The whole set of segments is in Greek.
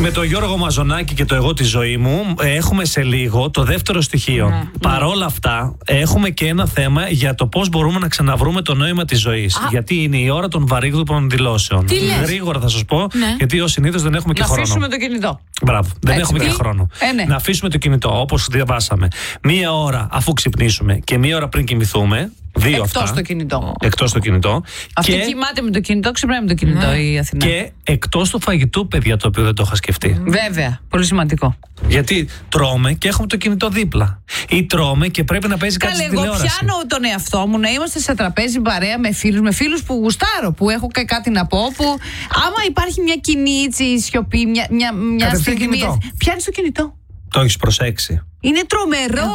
Με τον Γιώργο Μαζονάκη και το εγώ τη ζωή μου έχουμε σε λίγο το δεύτερο στοιχείο. Παρόλα αυτά, έχουμε και ένα θέμα για το πώς μπορούμε να ξαναβρούμε το νόημα της ζωής. Γιατί είναι η ώρα των βαρύγδουπων δηλώσεων. Γρήγορα θα σας πω, γιατί ως συνήθως δεν έχουμε και χρόνο. Να αφήσουμε το κινητό. Μπράβο, δεν έχουμε και χρόνο. Να αφήσουμε το κινητό, όπως διαβάσαμε. Μία ώρα αφού ξυπνήσουμε και μία ώρα πριν κοιμηθούμε. Εκτός το κινητό. Εκτός το κινητό. Αυτή κοιμάται με το κινητό, ξυπνάει με το κινητό η Αθηνά. Και εκτός του φαγητού, παιδιά, το οποίο δεν το είχα σκεφτεί. Βέβαια, πολύ σημαντικό. Γιατί τρώμε και έχουμε το κινητό δίπλα. Ή τρώμε και πρέπει να παίζει κάτι στην τηλεόραση. Εγώ πιάνω τον εαυτό μου να είμαστε σε τραπέζι παρέα με φίλους που γουστάρω, που έχω και κάτι να πω. Που άμα υπάρχει μια κοινή σιωπή, μια στιγμή. Πιάνεις το κινητό. Το έχεις προσέξει. Είναι τρομερό.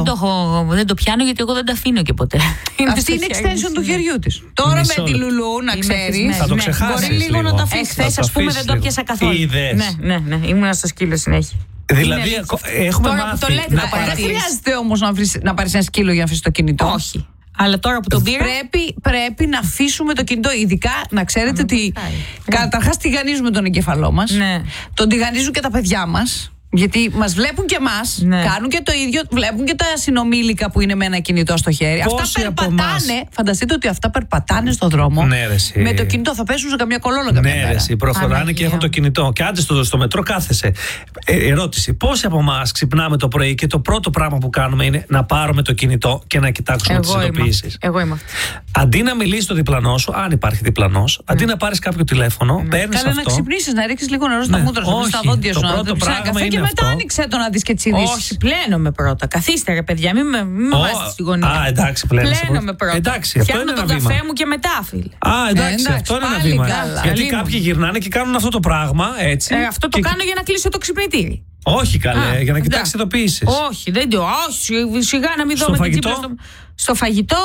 Εγώ δεν το πιάνω γιατί εγώ δεν τα αφήνω και ποτέ. Αυτή είναι extension του χεριού της. Τώρα με τη Λουλού, να ξέρεις. Θα το ξεχάσεις. Μπορεί λίγο να το αφήσεις. Χθες, ας πούμε, δεν το πιάσα καθόλου. Ναι, ήμουνα στο σκύλο συνέχεια. Δηλαδή, έχουμε μάθει. Δεν χρειάζεται όμως να πάρεις ένα σκύλο για να αφήσεις το κυνητό. Όχι. Αλλά τώρα που τον πήρα. Πρέπει να αφήσουμε το κινητό. Ειδικά να ξέρετε ότι καταρχάς τηγανίζουμε τον εγκέφαλό μας. Τον τηγανίζουν και τα παιδιά μας. Γιατί μας βλέπουν και εμάς, κάνουν και το ίδιο, βλέπουν και τα συνομήλικα που είναι με ένα κινητό στο χέρι. Πόσοι αυτά περπατάνε. Φανταστείτε ότι αυτά περπατάνε στον δρόμο. Με το κινητό θα πέσουν σε καμιά κολόνα καμιά μέρα. Προχωράνε και έχουν το κινητό. Και άντε στο μετρό κάθεσαι. Ερώτηση. Πόσοι από εμάς ξυπνάμε το πρωί και το πρώτο πράγμα που κάνουμε είναι να πάρουμε το κινητό και να κοιτάξουμε τις ειδοποιήσεις. Εγώ είμαι. Αντί να μιλήσει στο διπλανό σου, αν υπάρχει διπλανός, αντί να πάρεις κάποιο τηλέφωνο, παίρνεις αυτό. Καλά, να ξυπνήσεις, να ρίξεις λίγο νερό στα μούτρα σου, στα δόντια σου. Το πρώτο πράγμα είναι μετά άνοιξε το να δεις και τις ειδήσεις. Όχι, πλένομαι πρώτα. Καθίστε ρε παιδιά, μην με βάζετε στη γωνία. Α, εντάξει, πλένομαι πρώτα. Εντάξει, αυτό είναι ένα βήμα. Φτιάχνω τον καφέ μου και μετά, φίλε. Α, εντάξει, αυτό είναι ένα βήμα. Γιατί κάποιοι γυρνάνε και κάνουν αυτό το πράγμα, έτσι. Αυτό το κάνω για να κλείσω το ξυπνητήρι. Όχι καλέ, για να κοιτάξει ειδοποιήσεις. Όχι, δεν το. Όχι, σιγά να μην δω με την τσίπρα. Στο φαγητό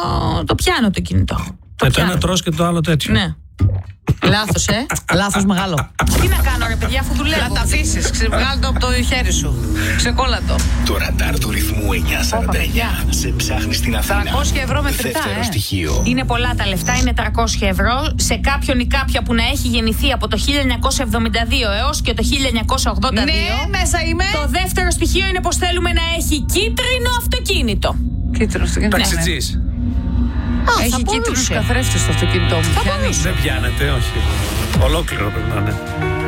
το πιάνω το κινητό. Το ένα τρως και το άλλο τέτοιο. Ναι. Λάθος, λάθος μεγάλο. Τι να κάνω ρε παιδιά, αφού δουλεύω. Να τα αφήσεις, βγάλω το από το χέρι σου. Ξεκόλα το. Το ραντάρ του ρυθμού 949 σε ψάχνει στην Αθήνα. 300 ευρώ μετρητά, Δεύτερο στοιχείο. Είναι πολλά τα λεφτά, είναι 300 ευρώ. Σε κάποιον ή κάποια που να έχει γεννηθεί από το 1972 έως και το 1982. Ναι, μέσα είμαι. Το δεύτερο στοιχείο είναι πως θέλουμε να έχει κίτρινο αυτοκίνητο. Κίτρινο αυτοκίνητο. Ταξιτζής. Έχει κίτρινους καθρέφτες στο αυτοκίνητό μου. Δεν πιάνεται, όχι. Ολόκληρο πρέπει να είναι.